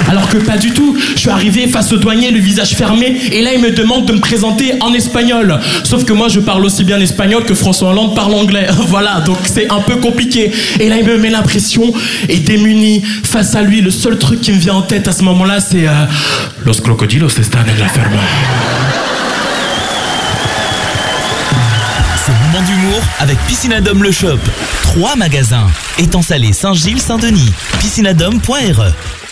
Alors que pas du tout. Je suis arrivé face au douanier, le visage fermé, et là il me demande de me présenter en espagnol. Sauf que moi je parle aussi bien espagnol que François Hollande parle anglais. Voilà, donc c'est un peu compliqué. Et là il me met la pression, et démuni, face à lui, le seul truc qui me vient en tête à ce moment-là, c'est Los crocodilos están en la ferma. Ce moment d'humour avec Piscinadome le Shop. 3 magasins. Étang Salé, Saint-Gilles, Saint-Denis. Piscinadome.re